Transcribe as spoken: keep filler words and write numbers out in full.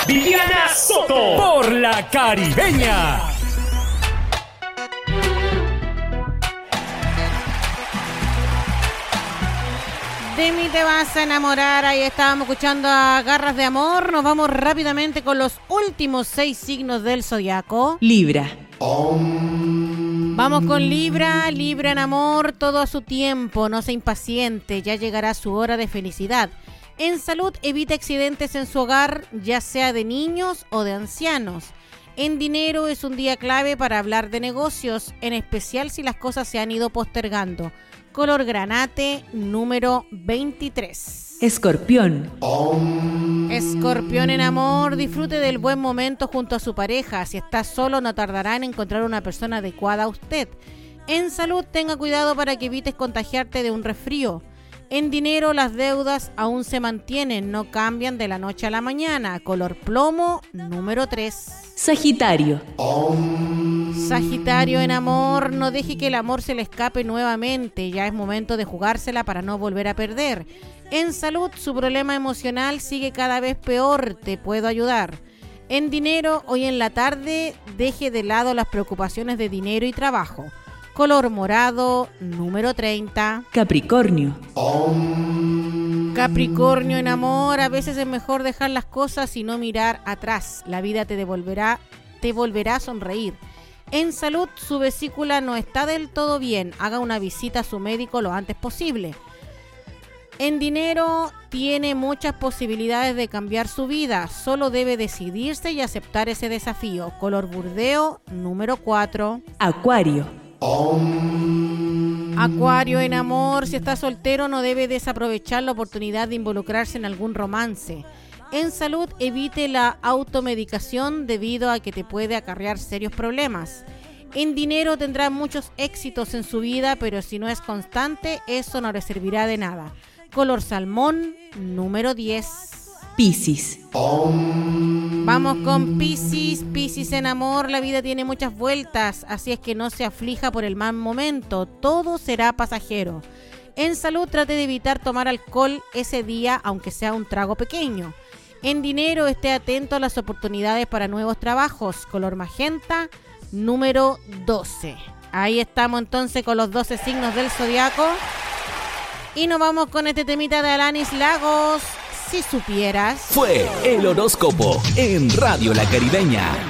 Viviana Soto por La Caribeña. De mí te vas a enamorar. Ahí estábamos escuchando a Garras de Amor. Nos vamos rápidamente con los últimos seis signos del zodiaco. Libra. Vamos con Libra. Libra en amor, todo a su tiempo. No se impaciente, ya llegará su hora de felicidad. En salud, evita accidentes en su hogar, ya sea de niños o de ancianos. En dinero, es un día clave para hablar de negocios, en especial si las cosas se han ido postergando. Color granate, número veintitrés. Escorpión. Escorpión en amor, disfrute del buen momento junto a su pareja. Si está solo, no tardará en encontrar una persona adecuada a usted. En salud, tenga cuidado para que evites contagiarte de un resfrío. En dinero, las deudas aún se mantienen, no cambian de la noche a la mañana. Color plomo, número tres. Sagitario. Sagitario en amor, no deje que el amor se le escape nuevamente. Ya es momento de jugársela para no volver a perder. En salud, su problema emocional sigue cada vez peor. Te puedo ayudar. En dinero, hoy en la tarde, deje de lado las preocupaciones de dinero y trabajo. Color morado, número treinta. Capricornio. Capricornio en amor, a veces es mejor dejar las cosas y no mirar atrás. La vida te devolverá, te volverá a sonreír. En salud, su vesícula no está del todo bien. Haga una visita a su médico lo antes posible. En dinero, tiene muchas posibilidades de cambiar su vida. Solo debe decidirse y aceptar ese desafío. Color burdeo, número cuatro. Acuario. Acuario en amor, si está soltero no debe desaprovechar la oportunidad de involucrarse en algún romance. En salud, evite la automedicación debido a que te puede acarrear serios problemas. En dinero, tendrá muchos éxitos en su vida, pero si no es constante, eso no le servirá de nada. Color salmón, número diez. Piscis. Vamos con Piscis. Piscis en amor, la vida tiene muchas vueltas, así es que no se aflija por el mal momento, todo será pasajero. En salud, trate de evitar tomar alcohol ese día, aunque sea un trago pequeño. En dinero, esté atento a las oportunidades para nuevos trabajos. Color magenta, número doce. Ahí estamos entonces con los doce signos del zodiaco. Y nos vamos con este temita de Alanis Lagos. Si supieras. Fue el horóscopo en Radio La Caribeña.